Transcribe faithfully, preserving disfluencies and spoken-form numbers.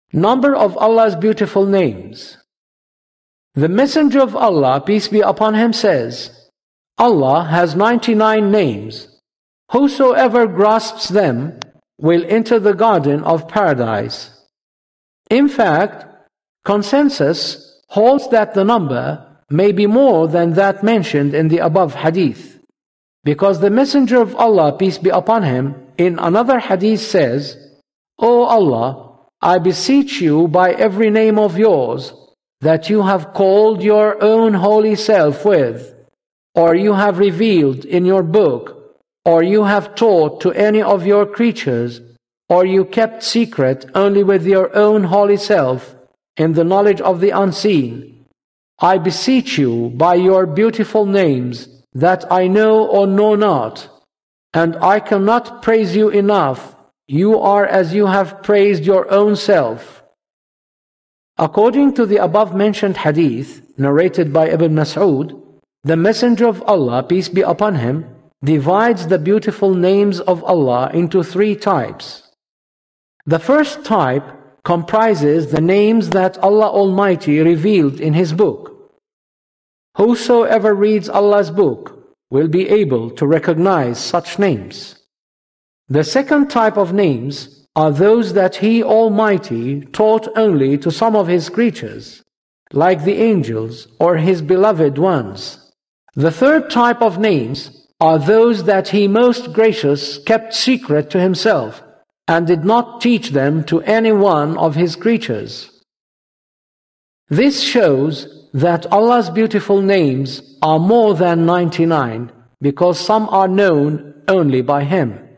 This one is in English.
Number of Allah's beautiful names. The Messenger of Allah, peace be upon him, says, Allah has ninety-nine names. Whosoever grasps them will enter the garden of paradise. In fact, consensus holds that the number may be more than that mentioned in the above hadith, because the Messenger of Allah, peace be upon him, in another hadith says, O Allah, I beseech you by every name of yours that you have called your own holy self with, or you have revealed in your book, or you have taught to any of your creatures, or you kept secret only with your own holy self in the knowledge of the unseen. I beseech you by your beautiful names that I know or know not, and I cannot praise you enough. You are as you have praised your own self. According to the above-mentioned hadith narrated by Ibn Mas'ud, the Messenger of Allah, peace be upon him, divides the beautiful names of Allah into three types. The first type comprises the names that Allah Almighty revealed in His book. Whosoever reads Allah's book will be able to recognize such names. The second type of names are those that He Almighty taught only to some of His creatures, like the angels or His beloved ones. The third type of names are those that He most gracious kept secret to Himself and did not teach them to any one of His creatures. This shows that Allah's beautiful names are more than ninety-nine, because some are known only by Him.